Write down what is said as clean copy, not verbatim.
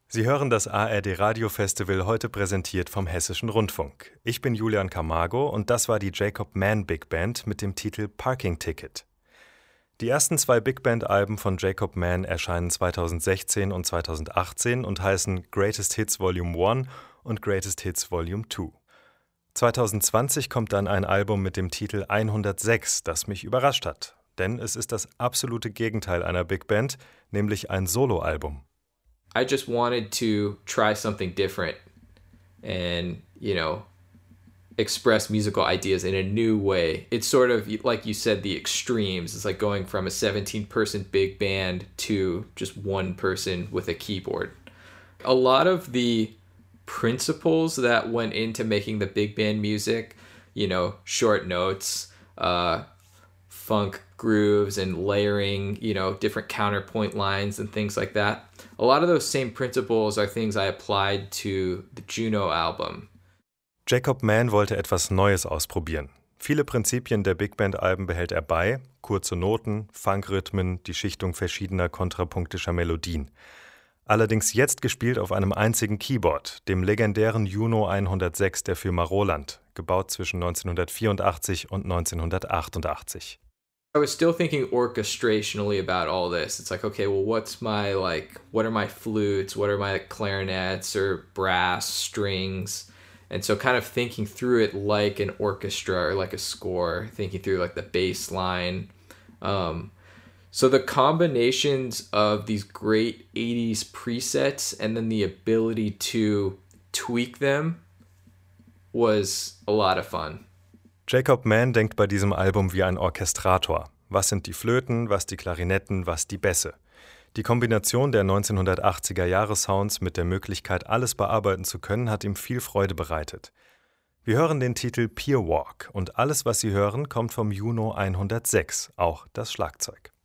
Sie hören das ARD Radiofestival, heute präsentiert vom Hessischen Rundfunk. Ich bin Julian Camargo und das war die Jacob Mann Big Band mit dem Titel Parking Ticket. Die ersten 2 Big Band-Alben von Jacob Mann erscheinen 2016 und 2018 und heißen Greatest Hits Volume 1 und Greatest Hits Volume 2. 2020 kommt dann ein Album mit dem Titel 106, das mich überrascht hat. Denn es ist das absolute Gegenteil einer Big Band, nämlich ein Soloalbum. I just wanted to try something different and, express musical ideas in a new way. It's sort of, like you said, the extremes. It's like going from a 17-person big band to just one person with a keyboard. A lot of the principles that went into making the big band music, short notes, funk grooves and layering, different counterpoint lines and things like that. A lot of those same principles are things I applied to the Juno album. Jacob Mann wollte etwas Neues ausprobieren. Viele Prinzipien der Big Band-Alben behält er bei, kurze Noten, Funkrhythmen, die Schichtung verschiedener kontrapunktischer Melodien. Allerdings jetzt gespielt auf einem einzigen Keyboard, dem legendären Juno 106 der Firma Roland, gebaut zwischen 1984 und 1988. I was still thinking orchestrationally about all this. It's like, okay, well, what are my flutes? What are my clarinets or brass strings? And so kind of thinking through it like an orchestra or like a score, thinking through like the bass line. So the combinations of these great 80s presets and then the ability to tweak them was a lot of fun. Jacob Mann denkt bei diesem Album wie ein Orchestrator. Was sind die Flöten, was die Klarinetten, was die Bässe? Die Kombination der 1980er-Jahre-Sounds mit der Möglichkeit, alles bearbeiten zu können, hat ihm viel Freude bereitet. Wir hören den Titel Pier Walk und alles, was Sie hören, kommt vom Juno 106, auch das Schlagzeug.